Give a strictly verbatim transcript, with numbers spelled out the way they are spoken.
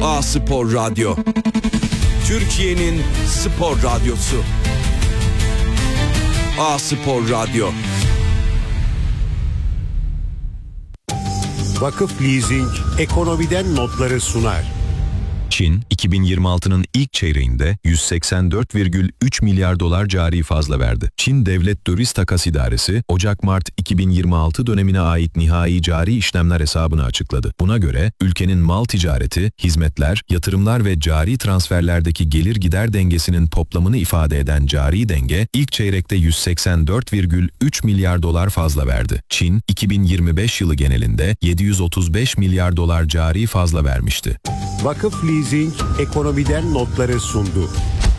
A-Spor Radyo. Türkiye'nin spor radyosu. A-Spor Radyo. Vakıf Leasing ekonomiden notları sunar. Çin, iki bin yirmi altının ilk çeyreğinde yüz seksen dört virgül üç milyar dolar cari fazla verdi. Çin Devlet Döviz Takas İdaresi, Ocak-Mart iki bin yirmi altı dönemine ait nihai cari işlemler hesabını açıkladı. Buna göre, ülkenin mal ticareti, hizmetler, yatırımlar ve cari transferlerdeki gelir gider dengesinin toplamını ifade eden cari denge, ilk çeyrekte yüz seksen dört virgül üç milyar dolar fazla verdi. Çin, iki bin yirmi beş yılı genelinde yedi yüz otuz beş milyar dolar cari fazla vermişti. Vakıf Leasing ekonomiden notları sundu.